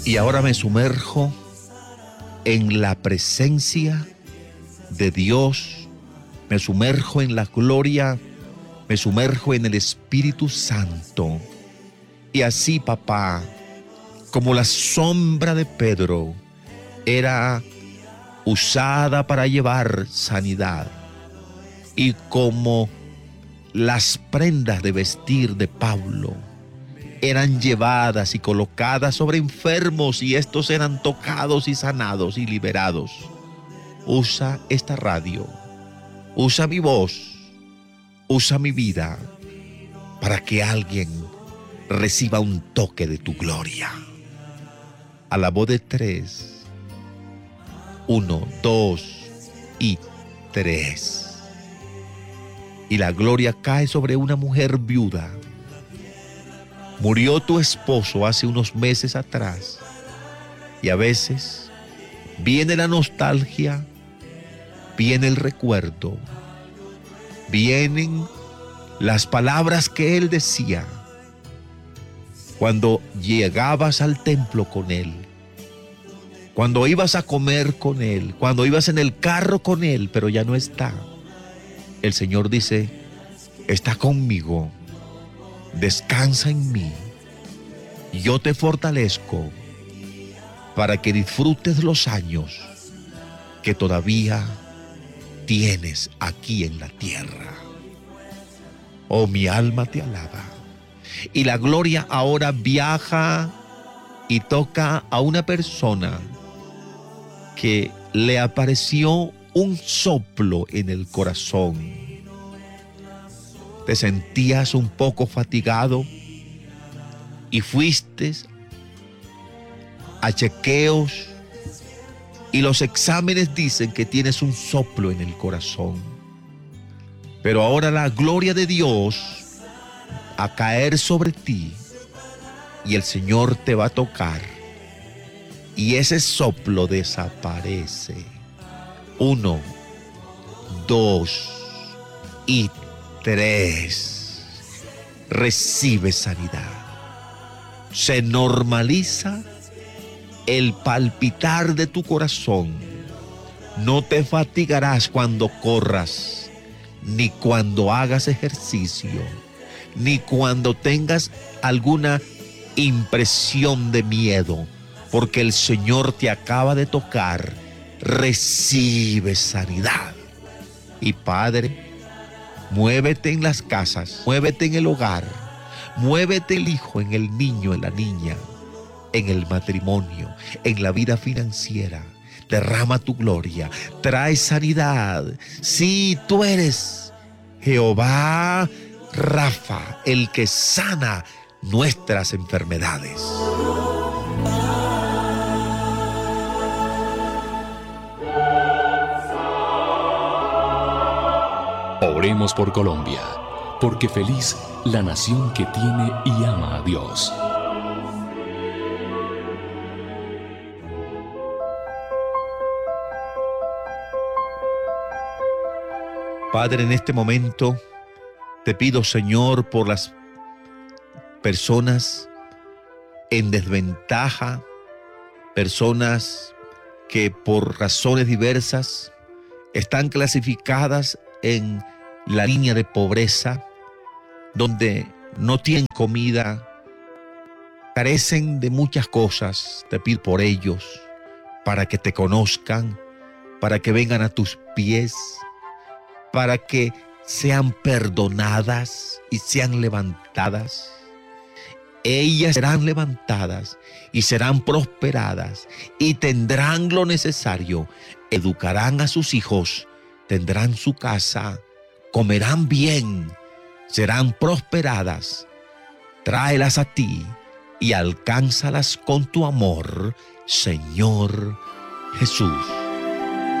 Y ahora me sumerjo en la presencia de Dios, me sumerjo en la gloria, me sumerjo en el Espíritu Santo. Y así, papá, como la sombra de Pedro era usada para llevar sanidad, y como las prendas de vestir de Pablo eran llevadas y colocadas sobre enfermos y estos eran tocados y sanados y liberados, usa esta radio, usa mi voz, usa mi vida para que alguien reciba un toque de tu gloria. A la voz de 3, 1, 2 y 3. Y la gloria cae sobre una mujer viuda. Murió tu esposo hace unos meses atrás. Y a veces viene la nostalgia, viene el recuerdo, vienen las palabras que él decía cuando llegabas al templo con él, cuando ibas a comer con él, cuando ibas en el carro con él, pero ya no está. El Señor dice: está conmigo, descansa en mí, yo te fortalezco para que disfrutes los años que todavía tienes aquí en la tierra. Oh, mi alma te alaba. Y la gloria ahora viaja y toca a una persona que le apareció un soplo en el corazón. Te sentías un poco fatigado y fuiste a chequeos y los exámenes dicen que tienes un soplo en el corazón. Pero ahora la gloria de Dios a caer sobre ti y el Señor te va a tocar y ese soplo desaparece. 1, 2 y 3. Recibe sanidad. Se normaliza el palpitar de tu corazón. No te fatigarás cuando corras, ni cuando hagas ejercicio, ni cuando tengas alguna impresión de miedo, porque el Señor te acaba de tocar. Recibe sanidad. Y Padre, muévete en las casas, muévete en el hogar, muévete el hijo, en el niño, en la niña, en el matrimonio, en la vida financiera. Derrama tu gloria, trae sanidad. Sí, tú eres Jehová Rafa, el que sana nuestras enfermedades. Oremos por Colombia, porque feliz la nación que tiene y ama a Dios. Padre, en este momento te pido, Señor, por las personas en desventaja, personas que por razones diversas están clasificadas en la línea de pobreza, donde no tienen comida, carecen de muchas cosas. Te pido por ellos, para que te conozcan, para que vengan a tus pies, para que sean perdonadas y sean levantadas. Ellas serán levantadas y serán prosperadas y tendrán lo necesario, educarán a sus hijos, tendrán su casa, comerán bien, serán prosperadas. Tráelas a ti y alcánzalas con tu amor, Señor Jesús.